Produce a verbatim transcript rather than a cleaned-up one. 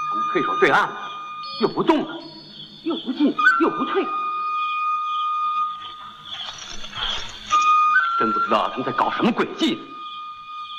他们退守对岸了，又不动了，又不进又不退，真不知道他们在搞什么诡计呢。